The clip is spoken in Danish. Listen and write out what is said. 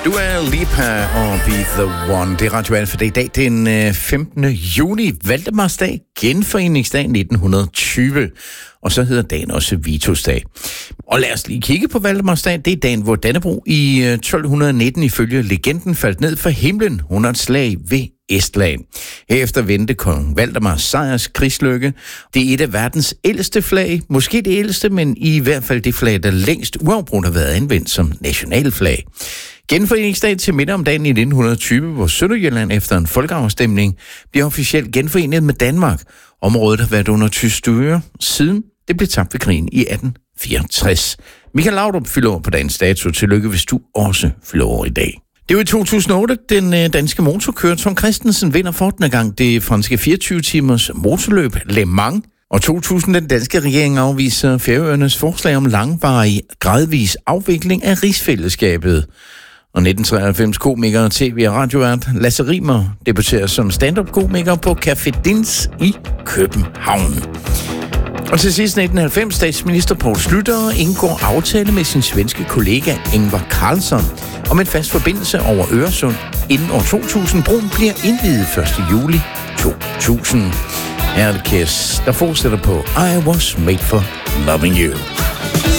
Dua Lipa og Be The One. Det er Radio 1 for det i dag. Den 15. juni, Valdemarsdag, genforeningsdag 1920. Og så hedder dagen også Vitusdag. Og lad os lige kigge på Valdemarsdag. Det er dagen, hvor Dannebrog i 1219 ifølge legenden faldt ned fra himlen under et slag ved Estland. Herefter vendte kong Valdemars sejrs krigslykke. Det er et af verdens ældste flag. Måske det ældste, men i hvert fald det flag, der længst uafbrudt har været anvendt som nationalflag. Genforeningsdag til midt om dagen i 1920, hvor Sønderjylland efter en folkeafstemning bliver officielt genforenet med Danmark. Området har været under tysk styre siden det blev tabt ved krigen i 1864. Michael Laudrup fylder over på dagens dato. Tillykke, hvis du også fylder over i dag. Det var i 2008, den danske motorkører Tom Christensen vinder for 8. gang det franske 24-timers motorløb Le Mans. Og 2000, den danske regering afviser Færøernes forslag om langvarig, gradvis afvikling af rigsfællesskabet. Og 1993 komiker og tv- og radiovært Lasse Rimmer debuterer som stand-up-komiker på Café Dins i København. Og til sidst 1990, statsminister Poul Schlüter indgår aftale med sin svenske kollega Ingvar Carlsson om en fast forbindelse over Øresund inden år 2000. Broen bliver indviet 1. juli 2000. Her er det Kiss, der fortsætter på I Was Made For Loving You.